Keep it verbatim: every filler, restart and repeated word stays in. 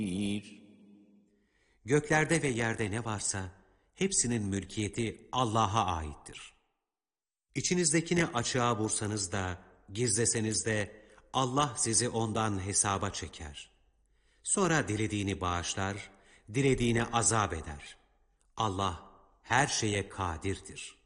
Göklerde ve yerde ne varsa hepsinin mülkiyeti Allah'a aittir. İçinizdekini açığa vursanız da, gizleseniz de Allah sizi ondan hesaba çeker. Sonra dilediğini bağışlar, dilediğini azap eder. Allah her şeye kadirdir.